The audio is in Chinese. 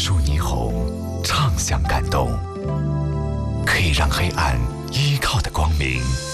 述霓虹，唱响感动，可以让黑暗依靠的光明